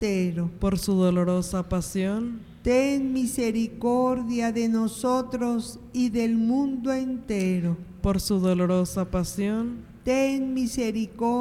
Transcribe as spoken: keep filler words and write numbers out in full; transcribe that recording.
entero. por su dolorosa pasión, Ten misericordia de nosotros y del mundo entero. por su dolorosa pasión, Ten misericordia